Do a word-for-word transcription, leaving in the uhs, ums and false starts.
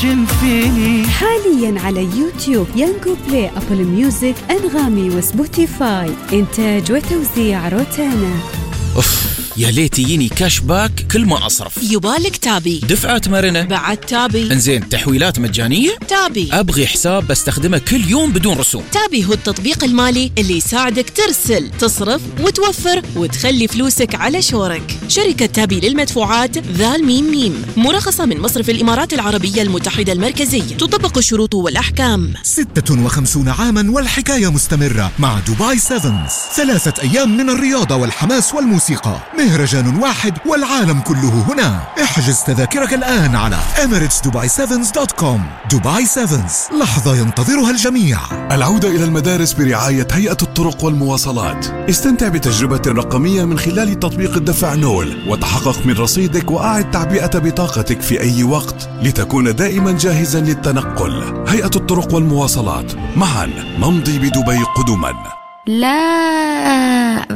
عايش فيني. حاليا على يوتيوب، يانجو بلاي، أبل ميوزك، أنغامي وسبوتيفاي. إنتاج وتوزيع روتانا. أوف، يا ليت يجيني كاش باك كل ما أصرف. يبالك تابي، دفعات مرنة بعد تابي. انزين، تحويلات مجانية تابي. أبغي حساب بستخدمه كل يوم بدون رسوم. تابي هو التطبيق المالي اللي يساعدك ترسل، تصرف وتوفر وتخلي فلوسك على شورك. شركة تابي للمدفوعات ذا الميم ميم، مرخصة من مصرف الإمارات العربية المتحدة المركزية. تطبق الشروط والأحكام. ستة وخمسين عاما والحكاية مستمرة مع دبي سيفنز. ثلاثة أيام من الرياضة والحماس والموسيقى، مهرجان واحد والعالم كله هنا. احجز تذاكرك الآن على إميريتس دبي سيفنز دوت كوم. دبي سيفنز، لحظة ينتظرها الجميع. العودة إلى المدارس برعاية هيئة الطرق والمواصلات. استمتع بتجربة رقمية من خلال تطبيق الدفع نول، وتحقق من رصيدك وأعد تعبئة بطاقتك في أي وقت لتكون دائما جاهزا للتنقل. هيئة الطرق والمواصلات، معا نمضي بدبي قدما. لا